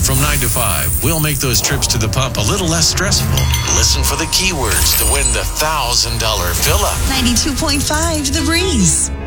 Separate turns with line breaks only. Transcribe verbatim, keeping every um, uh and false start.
From nine to five, we'll make those trips to the pump a little less stressful. Listen for the keywords to win the one thousand dollars fill-up.
ninety-two point five The Breeze.